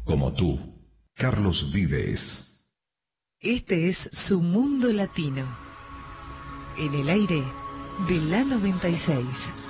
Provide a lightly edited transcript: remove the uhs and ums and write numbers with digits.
como tú, Carlos Vives. Este es Su Mundo Latino, en el aire de la 96.